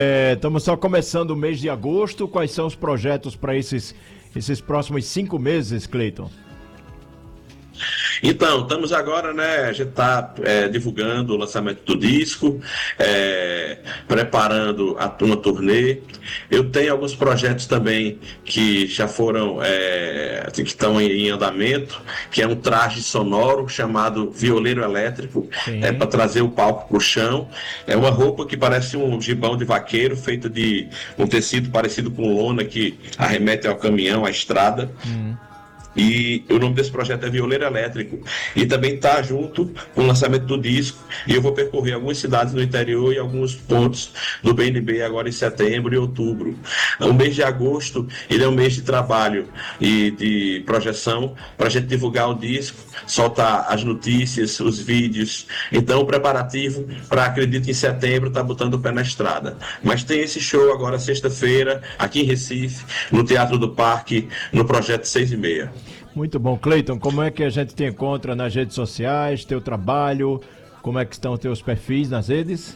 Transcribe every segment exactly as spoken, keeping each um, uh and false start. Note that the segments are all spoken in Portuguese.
É, estamos só começando o mês de agosto. Quais são os projetos para esses, esses próximos cinco meses, Cleiton? Então, estamos agora, né? A gente está é, divulgando o lançamento do disco, é, preparando a, uma turnê. Eu tenho alguns projetos também que já foram, é, que estão em, em andamento, que é um traje sonoro chamado Violeiro Elétrico, é, para trazer o palco para o chão. É uma roupa que parece um gibão de vaqueiro, feito de um tecido parecido com lona que arremete ao caminhão, à estrada. Hum. E o nome desse projeto é Violeiro Elétrico. E também está junto com o lançamento do disco. E eu vou percorrer algumas cidades no interior e alguns pontos do B N B agora em setembro e outubro. O mês de agosto, ele é um mês de trabalho e de projeção para a gente divulgar o disco, soltar as notícias, os vídeos. Então, o preparativo para, acredito, em setembro, tá botando o pé na estrada. Mas tem esse show agora, sexta-feira, aqui em Recife, no Teatro do Parque, no Projeto seis e meia. Muito bom. Cleiton, como é que a gente te encontra nas redes sociais, teu trabalho, como é que estão os teus perfis nas redes?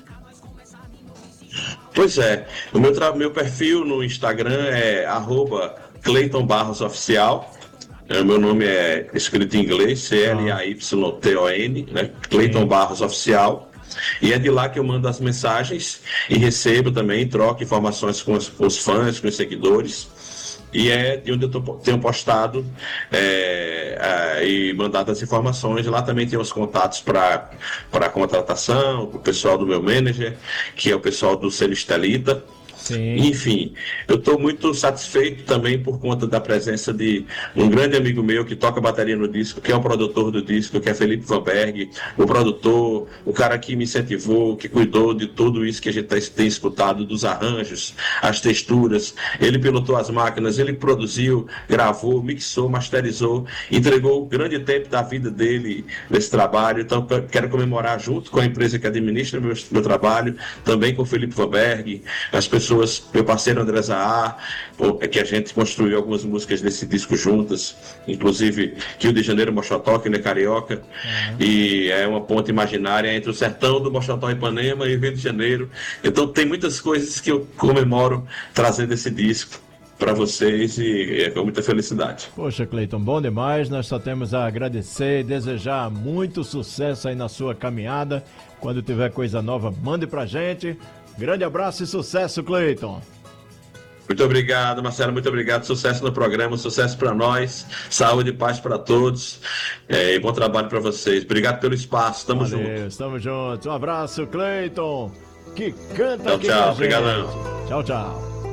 Pois é, o meu, tra- meu perfil no Instagram é arroba Cleiton Barros Oficial. É, meu nome é escrito em inglês, C L A Y T O N, né? Cleiton Barros Oficial. E é de lá que eu mando as mensagens e recebo também, troco informações com os, com os fãs, com os seguidores. E é de onde eu tô, tenho postado é, é, e mandado as informações. Lá também tem os contatos para contratação, para o pessoal do meu manager, que é o pessoal do Selo Estelita. Sim. Enfim, eu estou muito satisfeito também por conta da presença de um grande amigo meu que toca bateria no disco, que é o produtor do disco, que é Felipe Vanberg, o produtor, o cara que me incentivou, que cuidou de tudo isso que a gente tem escutado, dos arranjos, as texturas. Ele pilotou as máquinas, ele produziu, gravou, mixou, masterizou, entregou o grande tempo da vida dele nesse trabalho. Então, quero comemorar junto com a empresa que administra meu, meu trabalho, também com o Felipe Vanberg, as pessoas, meu parceiro André Zahar, que a gente construiu algumas músicas desse disco juntas, inclusive Rio de Janeiro, Mochotó, que não é carioca, uhum. E é uma ponte imaginária entre o sertão do Mochotó e Ipanema e o Rio de Janeiro. Então tem muitas coisas que eu comemoro trazendo esse disco para vocês e é com muita felicidade. Poxa, Cleiton, bom demais. Nós só temos a agradecer e desejar muito sucesso aí na sua caminhada. Quando tiver coisa nova, mande pra gente. Grande abraço e sucesso, Cleiton. Muito obrigado, Marcelo, muito obrigado. Sucesso no programa, sucesso para nós, saúde e paz para todos, é, e bom trabalho para vocês. Obrigado pelo espaço, tamo Valeu, junto. Estamos juntos. Um abraço, Cleiton, que canta tchau, aqui tchau, com a obrigadão. gente. Tchau, tchau.